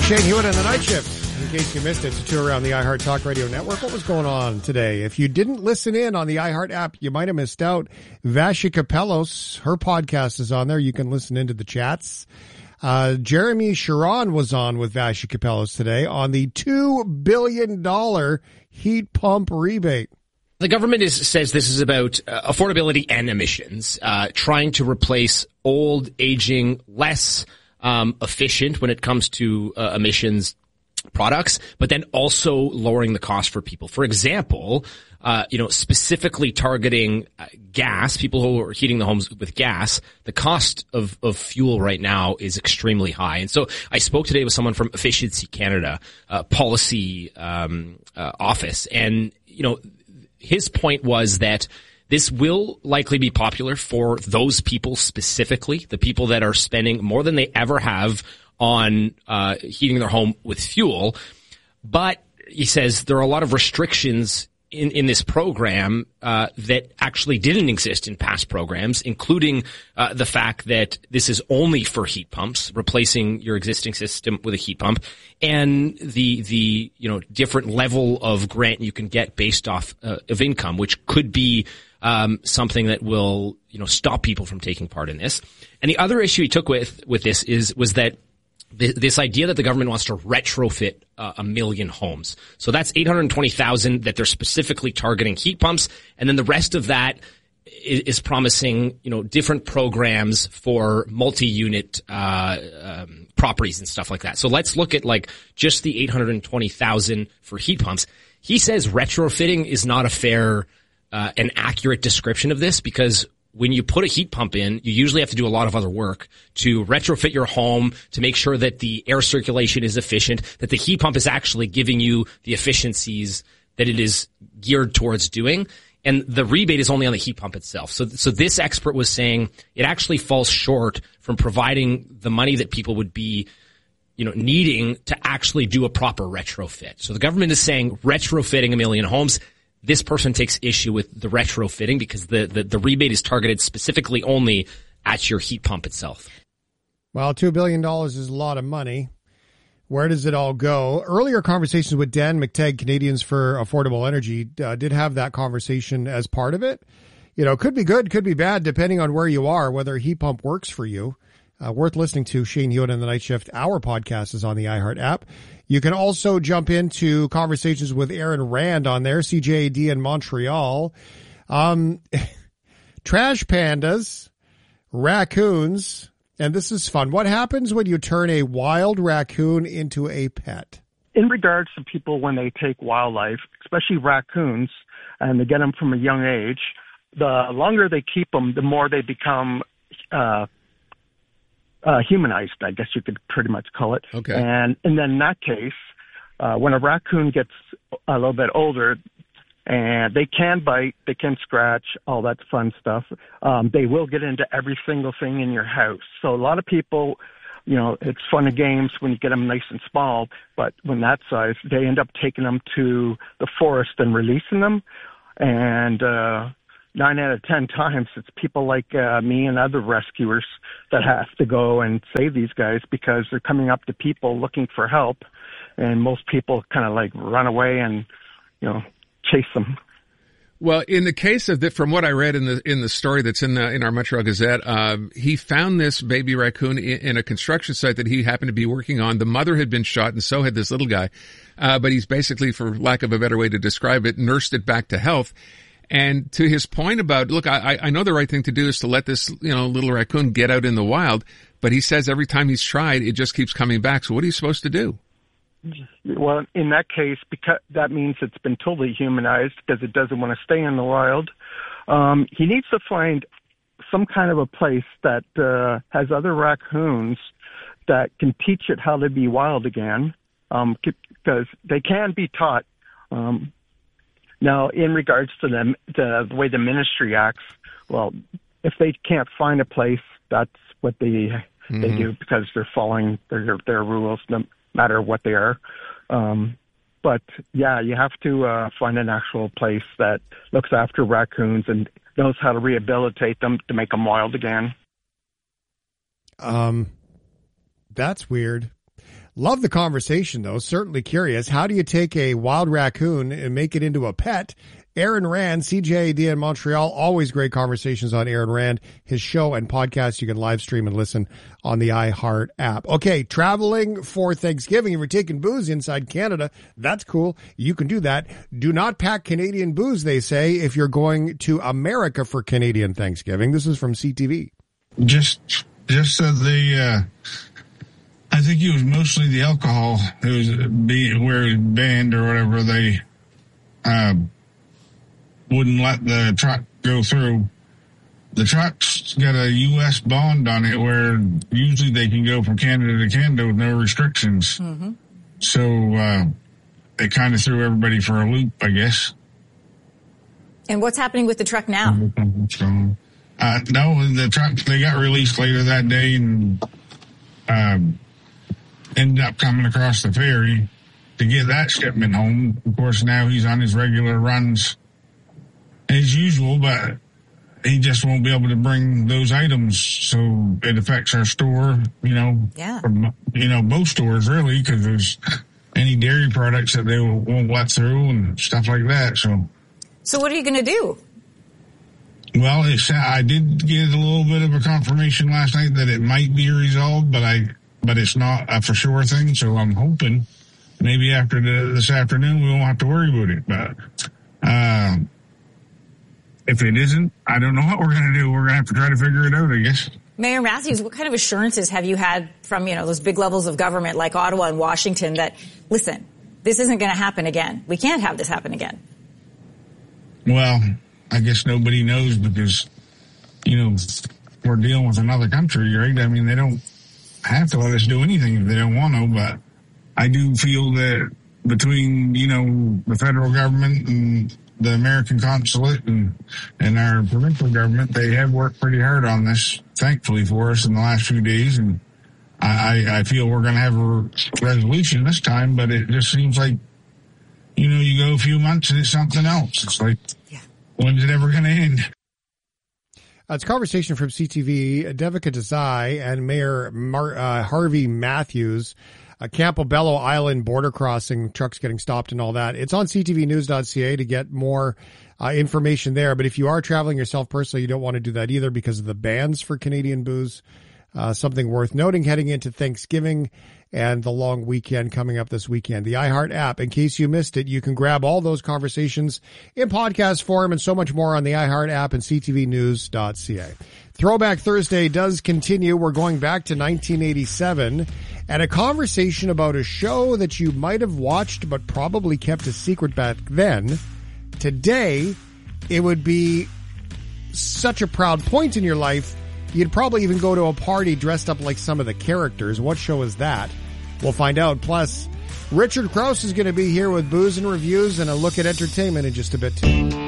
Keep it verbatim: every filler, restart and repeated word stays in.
Shane Hewitt and the Night Shift. In case you missed it, it's a tour around the iHeart Talk Radio Network. What was going on today? If you didn't listen in on the iHeart app, you might have missed out. Vasya Kapelos, her podcast is on there. You can listen into the chats. Uh, Jeremy Sharon was on with Vasya Kapelos today on the two billion dollars heat pump rebate. The government is, says this is about uh, affordability and emissions, uh, trying to replace old, aging, less um, efficient when it comes to uh, emissions products, but then also lowering the cost for people. For example, uh, you know, specifically targeting uh, gas, people who are heating the homes with gas, the cost of, of fuel right now is extremely high. And so I spoke today with someone from Efficiency Canada, uh, policy, um, uh, office. And, you know, his point was that this will likely be popular for those people specifically, the people that are spending more than they ever have on uh heating their home with fuel. But he says there are a lot of restrictions in, in this program uh that actually didn't exist in past programs, including uh the fact that this is only for heat pumps, replacing your existing system with a heat pump, and the the you know different level of grant you can get based off uh, of income, which could be um something that will you know stop people from taking part in this. And the other issue he took with with this is was that this idea that the government wants to retrofit uh, a million homes. So that's eight hundred twenty thousand that they're specifically targeting heat pumps. And then the rest of that is, is promising, you know, different programs for multi-unit, uh, um, properties and stuff like that. So let's look at like just the eight hundred twenty thousand for heat pumps. He says retrofitting is not a fair, uh, and accurate description of this, because when you put a heat pump in, you usually have to do a lot of other work to retrofit your home, to make sure that the air circulation is efficient, that the heat pump is actually giving you the efficiencies that it is geared towards doing. And the rebate is only on the heat pump itself. So, so this expert was saying it actually falls short from providing the money that people would be, you know, needing to actually do a proper retrofit. So the government is saying retrofitting a million homes. This person takes issue with the retrofitting because the, the, the rebate is targeted specifically only at your heat pump itself. Well, two billion dollars is a lot of money. Where does it all go? Earlier conversations with Dan McTagg, Canadians for Affordable Energy, uh, did have that conversation as part of it. You know, could be good, could be bad, depending on where you are, whether a heat pump works for you. Uh, worth listening to. Shane Hewitt and the Night Shift. Our podcast is on the iHeart app. You can also jump into conversations with Aaron Rand on there, C J A D in Montreal. Um, trash pandas, raccoons, and this is fun. What happens when you turn a wild raccoon into a pet? In regards to people when they take wildlife, especially raccoons, and they get them from a young age, the longer they keep them, the more they become uh Uh, humanized, I guess you could pretty much call it. Okay. And, and then in that case, uh, when a raccoon gets a little bit older, and they can bite, they can scratch, all that fun stuff, um, they will get into every single thing in your house. So a lot of people, you know, it's fun and games when you get them nice and small, but when that size, they end up taking them to the forest and releasing them. And, uh, Nine out of ten times, it's people like uh, me and other rescuers that have to go and save these guys because they're coming up to people looking for help, and most people kind of like run away and, you know, chase them. Well, in the case of the, from what I read in the in the story that's in the in our Montreal Gazette, uh, he found this baby raccoon in, in a construction site that he happened to be working on. The mother had been shot, and so had this little guy. Uh, but he's basically, for lack of a better way to describe it, nursed it back to health. And to his point about, look, I, I know the right thing to do is to let this, you know, little raccoon get out in the wild, but he says every time he's tried, it just keeps coming back. So what are you supposed to do? Well, in that case, because that means it's been totally humanized because it doesn't want to stay in the wild. Um, he needs to find some kind of a place that uh, has other raccoons that can teach it how to be wild again, um, because they can be taught. Um, Now, in regards to the, the, the way the ministry acts, well, if they can't find a place, that's what they mm-hmm. they do because they're following their their rules, no matter what they are. Um, but yeah, you have to uh, find an actual place that looks after raccoons and knows how to rehabilitate them to make them wild again. Um, that's weird. Love the conversation, though. Certainly curious. How do you take a wild raccoon and make it into a pet? Aaron Rand, C J A D in Montreal. Always great conversations on Aaron Rand. His show and podcast you can live stream and listen on the iHeart app. Okay, traveling for Thanksgiving. If you're taking booze inside Canada, that's cool. You can do that. Do not pack Canadian booze, they say, if you're going to America for Canadian Thanksgiving. This is from C T V. Just, just that they, uh, I think it was mostly the alcohol. It was be, where it was banned or whatever. They, uh, wouldn't let the truck go through. The truck's got a U S bond on it where usually they can go from Canada to Canada with no restrictions. Mm-hmm. So uh, it kind of threw everybody for a loop, I guess. And what's happening with the truck now? Uh, no, the truck, they got released later that day and um, ended up coming across the ferry to get that shipment home. Of course, now he's on his regular runs as usual, but he just won't be able to bring those items, so it affects our store, you know, yeah. from, you know, both stores really, because there's any dairy products that they won't let through and stuff like that. So, so what are you going to do? Well, it's, I did get a little bit of a confirmation last night that it might be resolved, but I, but it's not a for sure thing. So I'm hoping maybe after the, this afternoon we won't have to worry about it. But, um, if it isn't, I don't know what we're going to do. We're going to have to try to figure it out, I guess. Mayor Matthews, what kind of assurances have you had from, you know, those big levels of government like Ottawa and Washington that, listen, this isn't going to happen again. We can't have this happen again. Well, I guess nobody knows because, you know, we're dealing with another country, right? I mean, they don't have to let us do anything if they don't want to, but I do feel that between, you know, the federal government and the American consulate and, and our provincial government, they have worked pretty hard on this, thankfully for us in the last few days. And I, I feel we're going to have a resolution this time, but it just seems like, you know, you go a few months and it's something else. It's like, yeah. When's it ever going to end? Uh, it's a conversation from C T V, Devika Desai and Mayor Mar- uh, Harvey Matthews. Uh, Campobello Island border crossing, trucks getting stopped and all that. It's on c t v news dot c a to get more uh, information there. But if you are traveling yourself personally, you don't want to do that either because of the bans for Canadian booze. Uh, something worth noting heading into Thanksgiving and the long weekend coming up this weekend. The iHeart app, in case you missed it, you can grab all those conversations in podcast form and so much more on the iHeart app and c t v news dot c a. Throwback Thursday does continue. We're going back to nineteen eighty-seven and a conversation about a show that you might have watched but probably kept a secret back then. Today, it would be such a proud point in your life, you'd probably even go to a party dressed up like some of the characters. What show is that? We'll find out. Plus, Richard Krause is going to be here with Booze and Reviews and a look at entertainment in just a bit too.